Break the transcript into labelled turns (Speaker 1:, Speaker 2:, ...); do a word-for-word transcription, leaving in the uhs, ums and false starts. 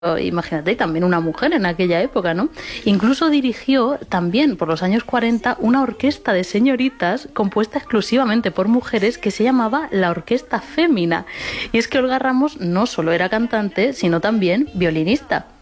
Speaker 1: Imagínate, también una mujer en aquella época, ¿no? Incluso dirigió también por los años cuarenta una orquesta de señoritas compuesta exclusivamente por mujeres que se llamaba la Orquesta Fémina. Y es que Olga Ramos no solo era cantante, sino también violinista.